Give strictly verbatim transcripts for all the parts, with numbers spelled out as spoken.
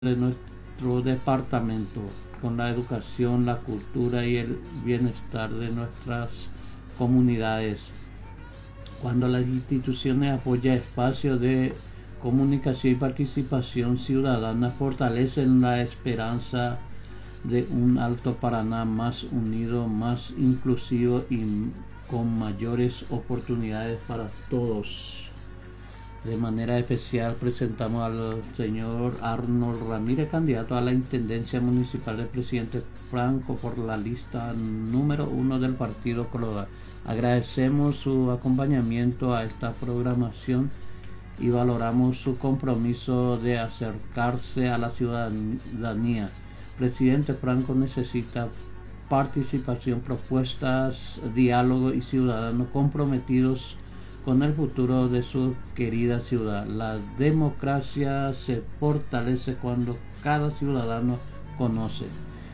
de nuestro departamento con la educación, la cultura y el bienestar de nuestras comunidades. Cuando las instituciones apoyan espacios de comunicación y participación ciudadana, fortalecen la esperanza de un Alto Paraná más unido, más inclusivo y con mayores oportunidades para todos. De manera especial presentamos al señor Arnold Ramírez, candidato a la Intendencia Municipal del Presidente Franco por la lista número uno del Partido Colorado. Agradecemos su acompañamiento a esta programación y valoramos su compromiso de acercarse a la ciudadanía. Presidente Franco necesita participación, propuestas, diálogo y ciudadanos comprometidos con el futuro de su querida ciudad. La democracia se fortalece cuando cada ciudadano conoce,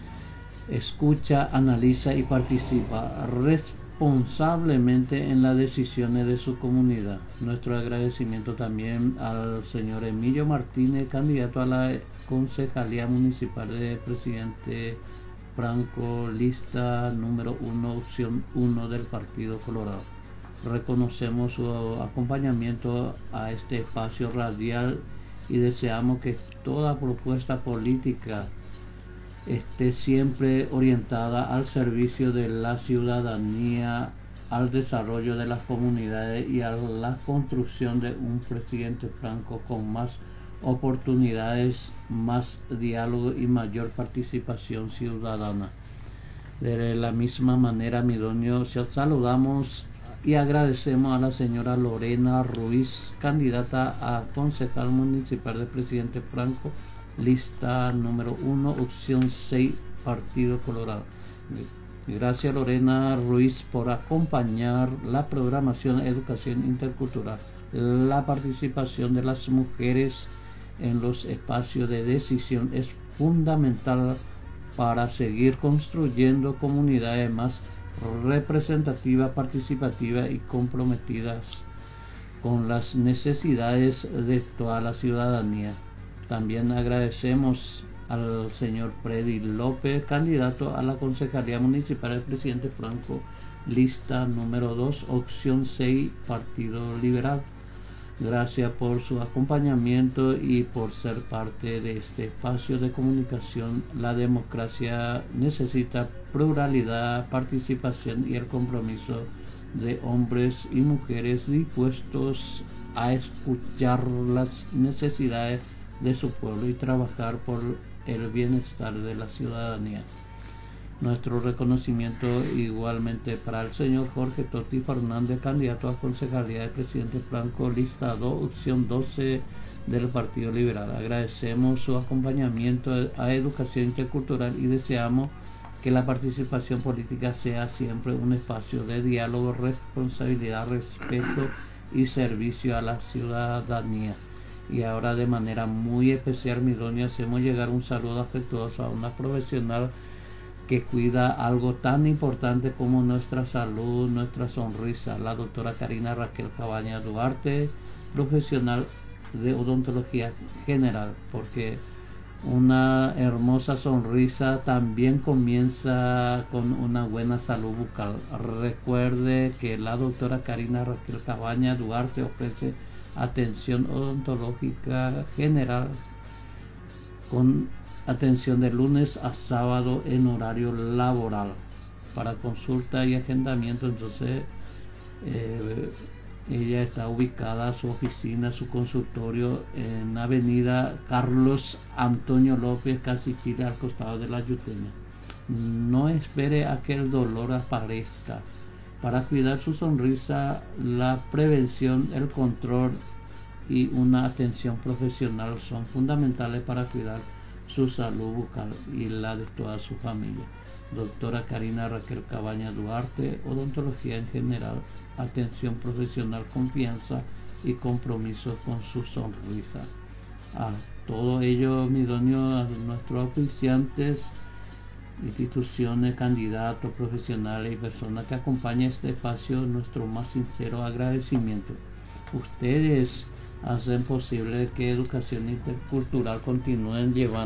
escucha, analiza y participa responsablemente en las decisiones de su comunidad. Nuestro agradecimiento también al señor Emilio Martínez, candidato a la Concejalía Municipal de Presidente Franco, lista número uno, opción uno del Partido Colorado. Reconocemos su acompañamiento a este espacio radial y deseamos que toda propuesta política esté siempre orientada al servicio de la ciudadanía, al desarrollo de las comunidades y a la construcción de un presidente Franco con más oportunidades, más diálogo y mayor participación ciudadana. De la misma manera, Midonio, saludamos y agradecemos a la señora Lorena Ruiz, candidata a concejal municipal del Presidente Franco, lista número uno, opción seis, Partido Colorado. Gracias, Lorena Ruiz, por acompañar la programación de educación intercultural. La participación de las mujeres en los espacios de decisión es fundamental para seguir construyendo comunidades más representativas, participativas y comprometidas con las necesidades de toda la ciudadanía. También agradecemos al señor Freddy López, candidato a la Concejalía Municipal del Presidente Franco, lista número dos, opción seis, Partido Liberal. Gracias por su acompañamiento y por ser parte de este espacio de comunicación. La democracia necesita pluralidad, participación y el compromiso de hombres y mujeres dispuestos a escuchar las necesidades de su pueblo y trabajar por el bienestar de la ciudadanía. Nuestro reconocimiento igualmente para el señor Jorge Toti Fernández, candidato a Concejalía del Presidente Franco, lista dos, opción doce del Partido Liberal. Agradecemos su acompañamiento a Educación Intercultural y deseamos que la participación política sea siempre un espacio de diálogo, responsabilidad, respeto y servicio a la ciudadanía. Y ahora, de manera muy especial, Midonio, hacemos llegar un saludo afectuoso a una profesional que cuida algo tan importante como nuestra salud, nuestra sonrisa, la doctora Karina Raquel Cabaña Duarte, profesional de odontología general, porque una hermosa sonrisa también comienza con una buena salud bucal. Recuerde que la doctora Karina Raquel Cabaña Duarte ofrece atención odontológica general con atención de lunes a sábado en horario laboral. Para consulta y agendamiento, entonces eh, ella está ubicada, su oficina, su consultorio en avenida Carlos Antonio López, casi Chile, al costado de la Yuteña. No espere a que el dolor aparezca. Para cuidar su sonrisa, la prevención, el control y una atención profesional son fundamentales para cuidar su salud bucal y la de toda su familia. Doctora Karina Raquel Cabaña Duarte, odontología en general, atención profesional, confianza y compromiso con su sonrisa. A todo ello, Midonio, a nuestros oficiantes, instituciones, candidatos, profesionales y personas que acompañan este espacio, nuestro más sincero agradecimiento. Ustedes hacen posible que educación intercultural continúen llevando